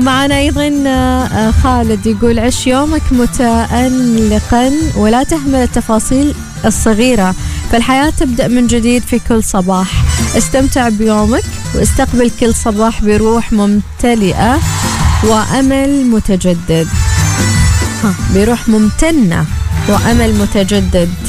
معنا أيضا خالد يقول عش يومك متألقا ولا تهمل التفاصيل الصغيرة، فالحياة تبدأ من جديد في كل صباح. استمتع بيومك واستقبل كل صباح بروح ممتلئة وأمل متجدد. بروح ممتنة وأمل متجدد.